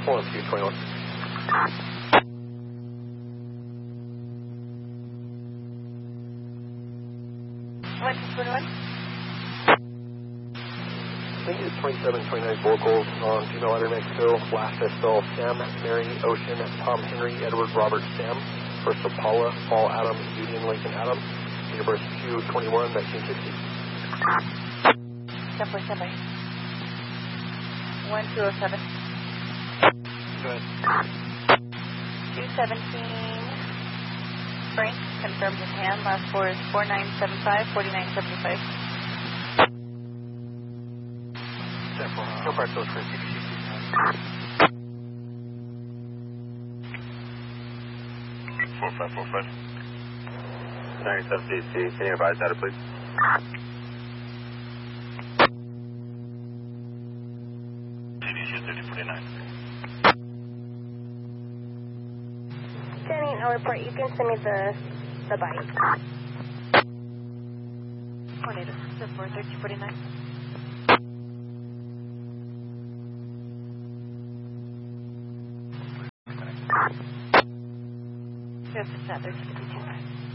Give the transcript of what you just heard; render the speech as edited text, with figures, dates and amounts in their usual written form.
Pulling 221. 121. Thank you. 2729 vocals on female letter Mexico. Last I spell Sam, Mary, Ocean, Tom, Henry, Edward, Robert, Sam. First of Paula, Paul, Adam, Union, Lincoln, Adam. Date of birth 2/21, 1960. 10.7. 1207. Go ahead. 217. Frank, confirmed in hand. Last four is 4975, 4975. No part those for CBC. 4545. 97 DC, can you advise data, please? CDC 3049. Sending a report. You can send me the bite. Tornado, 1349. Yes, it's at 1352.